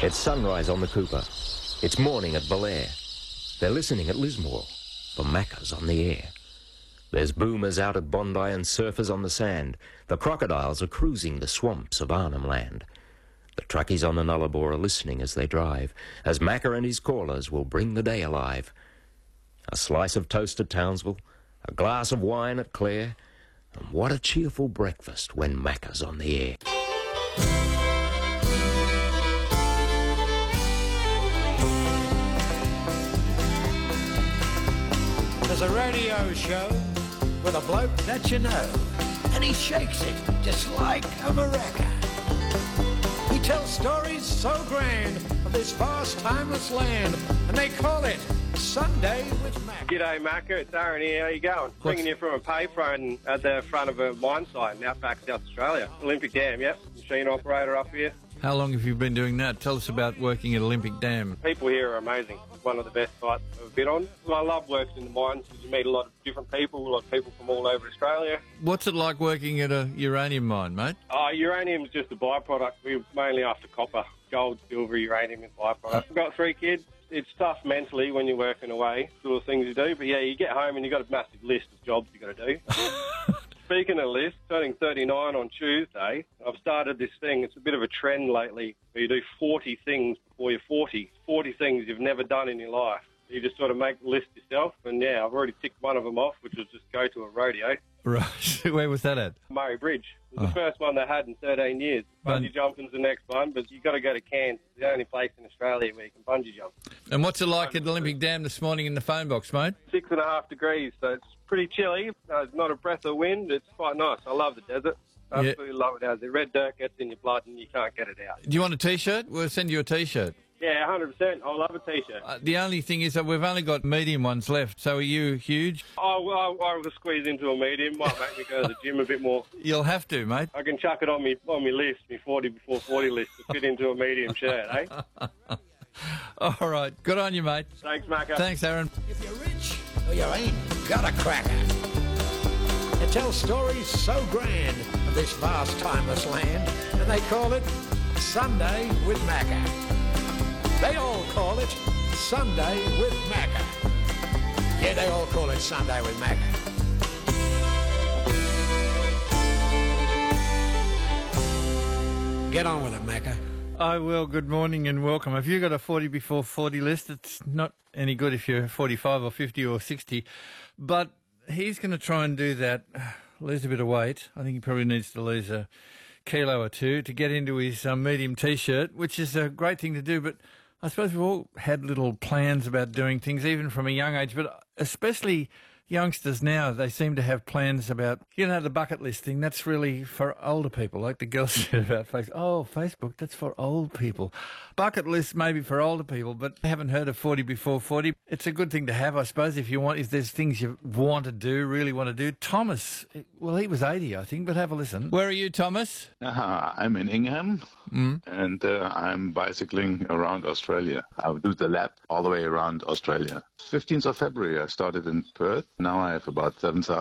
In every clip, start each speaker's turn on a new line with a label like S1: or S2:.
S1: It's sunrise on the Cooper. It's morning at Belair. They're listening at Lismore for Macca's on the air. There's boomers out at Bondi and surfers on the sand. The crocodiles are cruising the swamps of Arnhem Land. The truckies on the Nullarbor are listening as they drive, as Macca and his callers will bring the day alive. A slice of toast at Townsville, a glass of wine at Clare, and what a cheerful breakfast when Macca's on the air.
S2: There's a radio show with a bloke that you know, and he shakes it just like a maraca. He tells stories so grand of this vast, timeless land, and they call it Sunday with Macca.
S3: G'day, Macca. It's Aaron here. How you going? Bringing you from a payphone at the front of a mine site in Outback, South Australia. Olympic Dam, yep. Machine operator up here.
S4: How long have you been doing that? Tell us about working at Olympic Dam.
S3: People here are amazing. It's one of the best sites I've been on. I love working in the mines because you meet a lot of different people, a lot of people from all over Australia.
S4: What's it like working at a uranium mine, mate?
S3: Uranium is just a byproduct. We're mainly after copper. Gold, silver, uranium is byproduct. I've got 3 kids. It's tough mentally when you're working away, sort of things you do. But yeah, you get home and you've got a massive list of jobs you've got to do. Speaking of lists, turning 39 on Tuesday, I've started this thing. It's a bit of a trend lately where you do 40 things before you're 40. 40 things you've never done in your life. You just sort of make the list yourself. And yeah, I've already ticked one of them off, which was just go to a rodeo.
S4: Right. Where was that at?
S3: Murray Bridge. It was the first one they had in 13 years. Bungee jumping's the next one, but you've got to go to Cairns. It's the only place in Australia where you can bungee jump.
S4: And what's it like at Olympic Dam this morning in the phone box, mate?
S3: 6.5 degrees, so it's pretty chilly. It's not a breath of wind. It's quite nice. I love the desert. I absolutely love it. The red dirt gets in your blood and you can't get it out.
S4: Do you want a T-shirt? We'll send you a T-shirt.
S3: Yeah, 100%. I love a T-shirt.
S4: The only thing is that we've only got medium ones left, so are you huge?
S3: Oh, well, I will squeeze into a medium. Might make me go to the gym a bit more.
S4: You'll have to, mate.
S3: I can chuck it on me list, me 40 before 40 list to fit into a medium shirt, eh?
S4: All right. Good on you, mate.
S3: Thanks, Macca.
S4: Thanks, Aaron.
S2: If you're rich or you ain't got a cracker. It tells stories so grand of this vast, timeless land, and they call it Sunday with Macca. They all call it Sunday with Macca. Yeah, they all call it Sunday with Macca. Get on with it, Macca.
S4: I will. Good morning and welcome. Have you got a 40 before 40 list? It's not any good if you're 45 or 50 or 60. But he's going to try and do that, lose a bit of weight. I think he probably needs to lose a kilo or 2 to get into his medium T-shirt, which is a great thing to do. But I suppose we've all had little plans about doing things, even from a young age, but especially youngsters now, they seem to have plans about, the bucket list thing. That's really for older people, like the girls said about Facebook. Oh, Facebook, that's for old people. Bucket list maybe for older people, but I haven't heard of 40 before 40. It's a good thing to have, I suppose, if there's things you want to do, really want to do. Thomas, well, he was 80, I think, but have a listen. Where are you, Thomas?
S5: I'm in Ingham, and I'm bicycling around Australia. I'll do the lap all the way around Australia. 15th of February, I started in Perth. Now I have about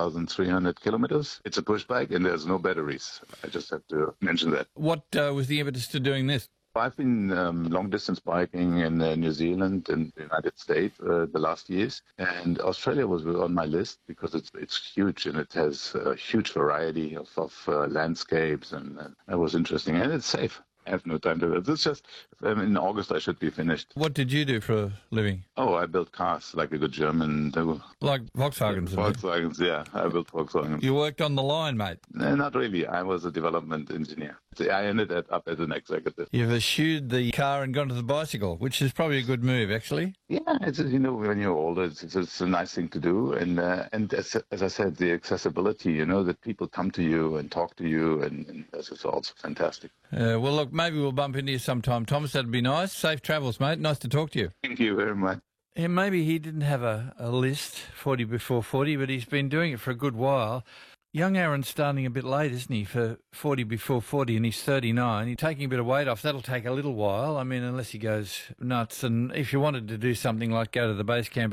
S5: 7,300 kilometers. It's a push bike, and there's no batteries. I just have to mention that.
S4: What was the impetus to doing this?
S5: I've been long-distance biking in New Zealand and the United States the last years, and Australia was on my list because it's huge and it has a huge variety of landscapes, and that was interesting, and it's safe. I have no time to do it. It's just in August I should be finished.
S4: What did you do for a living?
S5: Oh, I built cars like a good German.
S4: Like Volkswagens?
S5: Volkswagens, yeah. I built Volkswagens.
S4: You worked on the line, mate?
S5: Not really. I was a development engineer. I ended up as an executive.
S4: You've eschewed the car and gone to the bicycle, which is probably a good move, actually.
S5: Yeah, it's, when you're older, it's a nice thing to do. And as I said, the accessibility, that people come to you and talk to you, and this is also fantastic.
S4: Well, look, maybe we'll bump into you sometime, Thomas. That'd be nice. Safe travels, mate. Nice to talk to you.
S5: Thank you very much.
S4: Yeah, maybe he didn't have a list, 40 before 40, but he's been doing it for a good while. Young Aaron's starting a bit late, isn't he, for 40 before 40, and he's 39. He's taking a bit of weight off. That'll take a little while, unless he goes nuts. And if you wanted to do something like go to the base camp